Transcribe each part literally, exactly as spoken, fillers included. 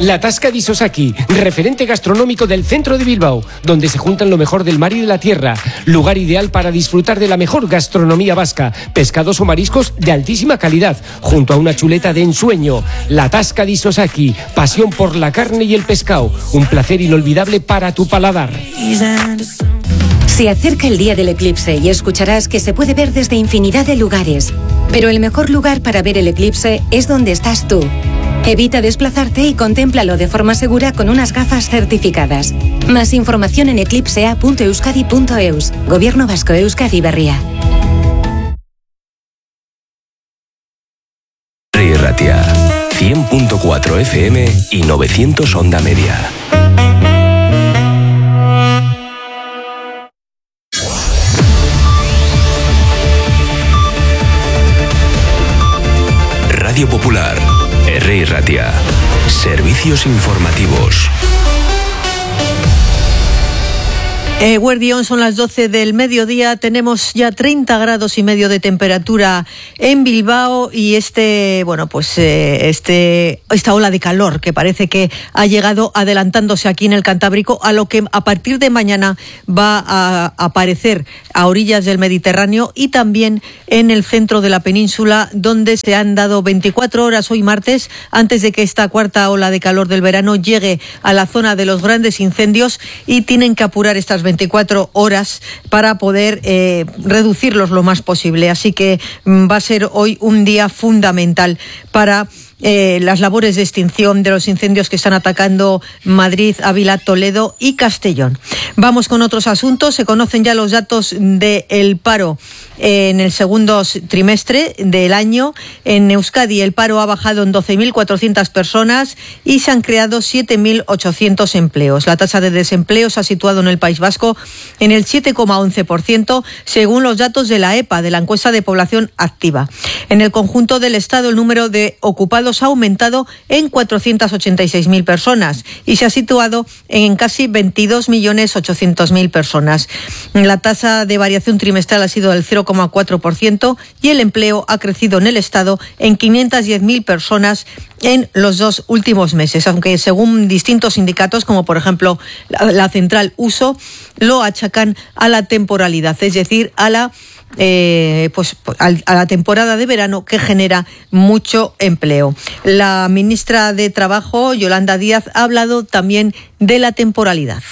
La Tasca di Sosaki, referente gastronómico del centro de Bilbao, donde se juntan lo mejor del mar y de la tierra. Lugar ideal para disfrutar de la mejor gastronomía vasca, pescados o mariscos de altísima calidad, junto a una chuleta de ensueño. La Tasca di Sosaki, pasión por la carne y el pescado, un placer inolvidable para tu paladar. Se acerca el día del eclipse y escucharás que se puede ver desde infinidad de lugares. Pero el mejor lugar para ver el eclipse es donde estás tú. Evita desplazarte y contémplalo de forma segura con unas gafas certificadas. Más información en eclipsea punto euskadi punto eus. Gobierno Vasco, Euskadi Berria. Herri Ratia, cien punto cuatro F M y novecientos onda media. Radio Popular, Herri Ratia, servicios informativos. Eh, Guardión, son las doce del mediodía, tenemos ya treinta grados y medio de temperatura en Bilbao y este, bueno, pues eh, este, esta ola de calor que parece que ha llegado adelantándose aquí en el Cantábrico, a lo que a partir de mañana va a aparecer a orillas del Mediterráneo y también en el centro de la península, donde se han dado veinticuatro horas hoy martes antes de que esta cuarta ola de calor del verano llegue a la zona de los grandes incendios, y tienen que apurar estas veinticuatro horas para poder eh, reducirlos lo más posible. Así que va a ser hoy un día fundamental para Eh, las labores de extinción de los incendios que están atacando Madrid, Ávila, Toledo y Castellón. Vamos con otros asuntos. Se conocen ya los datos del paro en el segundo trimestre del año. En Euskadi el paro ha bajado en doce mil cuatrocientas personas y se han creado siete mil ochocientos empleos. La tasa de desempleo se ha situado en el País Vasco en el siete coma once por ciento, según los datos de la EPA, de la encuesta de población activa. En el conjunto del Estado, el número de ocupados ha aumentado en cuatrocientas ochenta y seis mil personas y se ha situado en casi veintidós millones ochocientos mil personas. La tasa de variación trimestral ha sido del cero coma cuatro por ciento y el empleo ha crecido en el Estado en quinientas diez mil personas en los dos últimos meses, aunque según distintos sindicatos, como por ejemplo la, la central Uso, lo achacan a la temporalidad, es decir, a la Eh, pues a la temporada de verano, que genera mucho empleo. La ministra de Trabajo, Yolanda Díaz, ha hablado también de la temporalidad.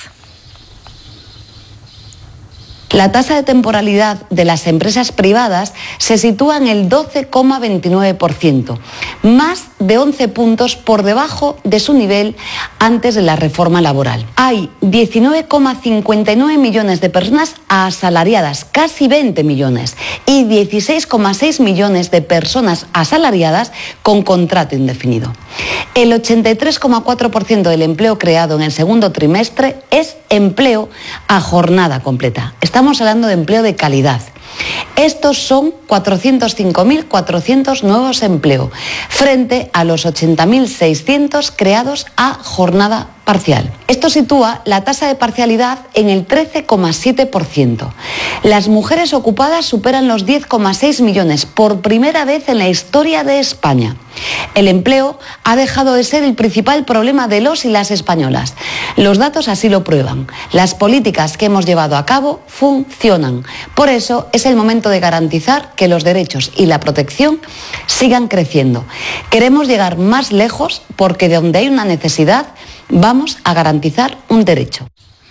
La tasa de temporalidad de las empresas privadas se sitúa en el doce coma veintinueve por ciento, más de once puntos por debajo de su nivel antes de la reforma laboral. Hay diecinueve coma cincuenta y nueve millones de personas asalariadas, casi veinte millones, y dieciséis coma seis millones de personas asalariadas con contrato indefinido. El ochenta y tres coma cuatro por ciento del empleo creado en el segundo trimestre es empleo a jornada completa. Estamos hablando de empleo de calidad. Estos son cuatrocientos cinco mil cuatrocientos nuevos empleos, frente a los ochenta mil seiscientos creados a jornada parcial. Esto sitúa la tasa de parcialidad en el trece coma siete por ciento. Las mujeres ocupadas superan los diez coma seis millones por primera vez en la historia de España. El empleo ha dejado de ser el principal problema de los y las españolas. Los datos así lo prueban. Las políticas que hemos llevado a cabo funcionan. Por eso es el momento de garantizar que los derechos y la protección sigan creciendo. Queremos llegar más lejos porque de donde hay una necesidad vamos a garantizar un derecho.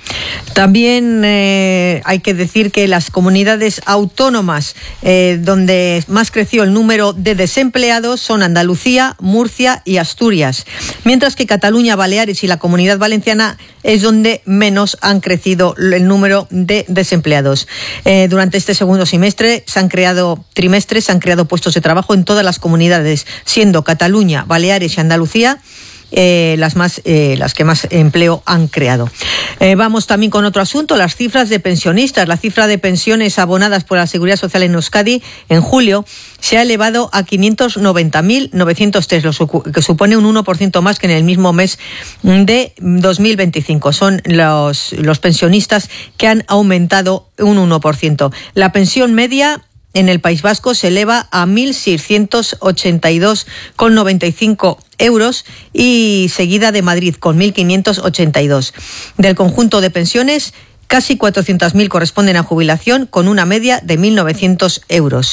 También eh, hay que decir que las comunidades autónomas eh, donde más creció el número de desempleados son Andalucía, Murcia y Asturias, mientras que Cataluña, Baleares y la Comunidad Valenciana es donde menos han crecido el número de desempleados. Eh, durante este segundo semestre se han creado trimestres, se han creado puestos de trabajo en todas las comunidades, siendo Cataluña, Baleares y Andalucía Eh, las más eh, las que más empleo han creado. Eh, vamos también con otro asunto, las cifras de pensionistas. La cifra de pensiones abonadas por la Seguridad Social en Euskadi en julio se ha elevado a quinientos noventa mil novecientos tres, lo que supone un uno por ciento más que en el mismo mes de dos mil veinticinco. Son los, los pensionistas que han aumentado un uno por ciento. La pensión media en el País Vasco se eleva a mil seiscientos ochenta y dos coma noventa y cinco euros y seguida de Madrid con mil quinientos ochenta y dos. Del conjunto de pensiones, casi cuatrocientos mil corresponden a jubilación con una media de mil novecientos euros.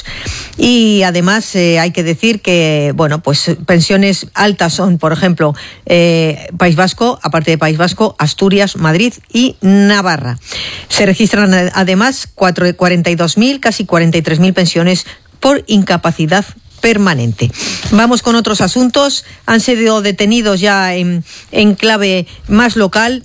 Y además eh, hay que decir que, bueno, pues pensiones altas son, por ejemplo, eh, País Vasco, aparte de País Vasco, Asturias, Madrid y Navarra. Se registran además cuarenta y dos mil, casi cuarenta y tres mil pensiones por incapacidad permanente. Vamos con otros asuntos. Han sido detenidos ya en, en clave más local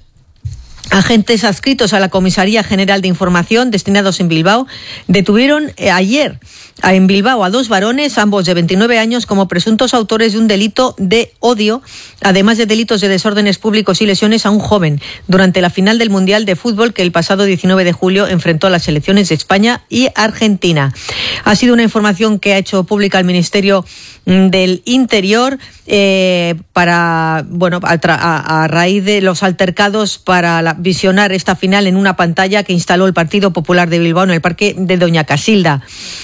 agentes adscritos a la Comisaría General de Información destinados en Bilbao. Detuvieron eh, ayer en Bilbao a dos varones, ambos de veintinueve años, como presuntos autores de un delito de odio, además de delitos de desórdenes públicos y lesiones a un joven durante la final del Mundial de Fútbol que el pasado diecinueve de julio enfrentó a las selecciones de España y Argentina. Ha sido una información que ha hecho pública el Ministerio del Interior eh, para, bueno, a, a, a raíz de los altercados para la, visionar esta final en una pantalla que instaló el Partido Popular de Bilbao en el Parque de Doña Casilda.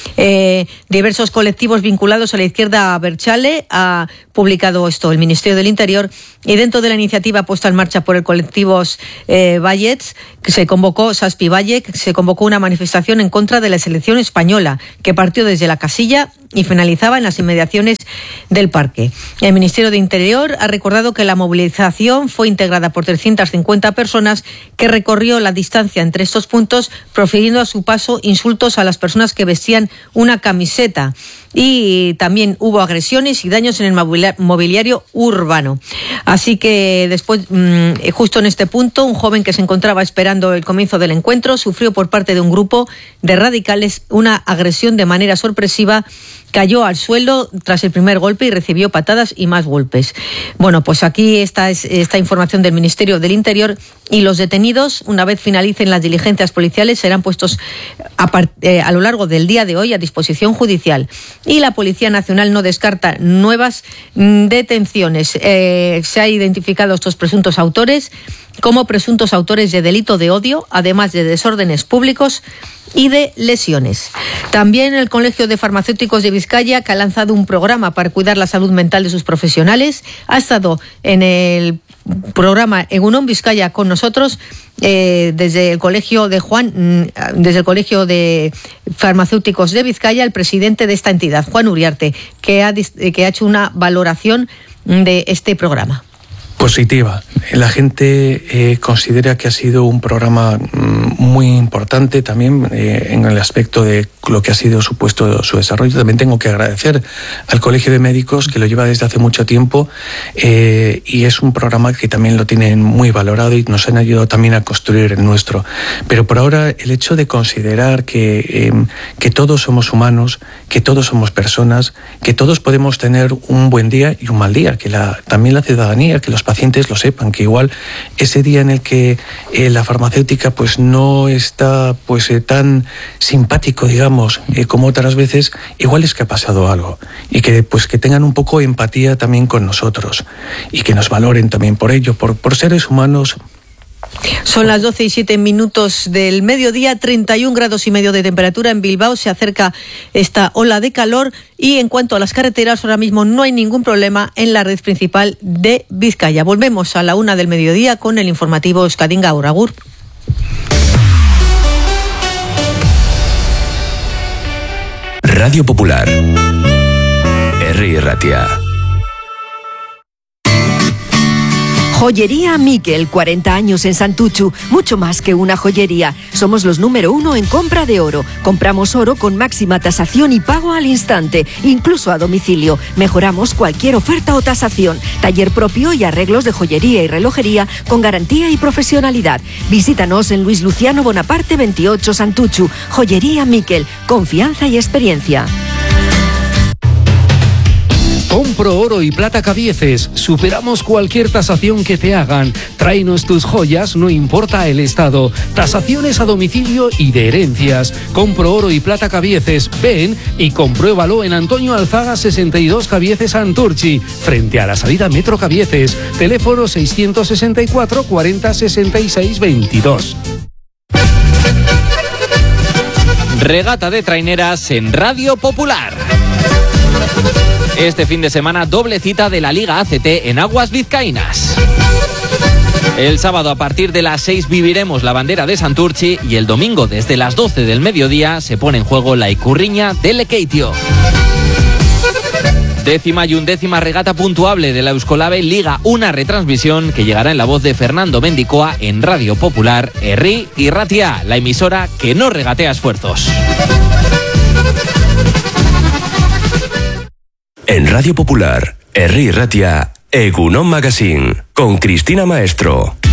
Eh, diversos colectivos vinculados a la izquierda abertzale ha publicado esto el Ministerio del Interior, y dentro de la iniciativa puesta en marcha por el colectivo eh, Vallets, que se convocó Saspi Valle, se convocó una manifestación en contra de la selección española que partió desde la casilla y finalizaba en las inmediaciones del parque. El Ministerio de Interior ha recordado que la movilización fue integrada por trescientas cincuenta personas que recorrió la distancia entre estos puntos, profiriendo a su paso insultos a las personas que vestían una camiseta. Y también hubo agresiones y daños en el mobiliario urbano. Así que después, justo en este punto, un joven que se encontraba esperando el comienzo del encuentro sufrió por parte de un grupo de radicales una agresión de manera sorpresiva. Cayó al suelo tras el primer golpe y recibió patadas y más golpes. Bueno, pues aquí está esta información del Ministerio del Interior, y los detenidos, una vez finalicen las diligencias policiales, serán puestos a, part- eh, a lo largo del día de hoy a disposición judicial. Y la Policía Nacional no descarta nuevas mm, detenciones. Eh, se han identificado estos presuntos autores como presuntos autores de delito de odio, además de desórdenes públicos y de lesiones. También el Colegio de Farmacéuticos de Vizcaya, que ha lanzado un programa para cuidar la salud mental de sus profesionales, ha estado en el programa Egunon Vizcaya con nosotros eh, desde el colegio de Juan, desde el Colegio de Farmacéuticos de Vizcaya, el presidente de esta entidad, Juan Uriarte, que ha, que ha hecho una valoración de este programa. Positiva. La gente eh, considera que ha sido un programa mm, muy importante también eh, en el aspecto de lo que ha sido supuesto su desarrollo. También tengo que agradecer al Colegio de Médicos, que lo lleva desde hace mucho tiempo, eh, y es un programa que también lo tienen muy valorado y nos han ayudado también a construir el nuestro. Pero por ahora el hecho de considerar que, eh, que todos somos humanos, que todos somos personas, que todos podemos tener un buen día y un mal día, que la, también la ciudadanía, que los pacientes lo sepan, que igual ese día en el que eh, la farmacéutica pues no está pues eh, tan simpático, digamos, eh, como otras veces, igual es que ha pasado algo, y que pues que tengan un poco de empatía también con nosotros y que nos valoren también por ello, por, por seres humanos. Son las doce y siete minutos del mediodía, treinta y un grados y medio de temperatura en Bilbao. Se acerca esta ola de calor, y en cuanto a las carreteras, ahora mismo no hay ningún problema en la red principal de Vizcaya. Volvemos a la una del mediodía con el informativo Euskadi Gaur. Agur. Radio Popular, Herri Ratia. Joyería Miquel, cuarenta años en Santuchu, mucho más que una joyería. Somos los número uno en compra de oro. Compramos oro con máxima tasación y pago al instante, incluso a domicilio. Mejoramos cualquier oferta o tasación. Taller propio y arreglos de joyería y relojería con garantía y profesionalidad. Visítanos en Luis Luciano Bonaparte veintiocho, Santuchu. Joyería Miquel, confianza y experiencia. Compro oro y plata Cabieces. Superamos cualquier tasación que te hagan. Tráenos tus joyas, no importa el estado. Tasaciones a domicilio y de herencias. Compro oro y plata Cabieces. Ven y compruébalo en Antonio Alzaga sesenta y dos, Cabieces, Santurchi, frente a la salida Metro Cabieces. Teléfono seiscientos sesenta y cuatro, cuarenta, sesenta y seis, veintidós. Regata de traineras en Radio Popular. Este fin de semana, doble cita de la Liga A C T en aguas vizcaínas. El sábado a partir de las seis viviremos la bandera de Santurchi y el domingo desde las doce del mediodía se pone en juego la Icurriña de Lekeitio. Décima y undécima regata puntuable de la Euskolave Liga, una retransmisión que llegará en la voz de Fernando Mendicoa en Radio Popular, Herri y Ratia, la emisora que no regatea esfuerzos. En Radio Popular, Herri y Ratia, Egunon Magazine, con Cristina Maestro.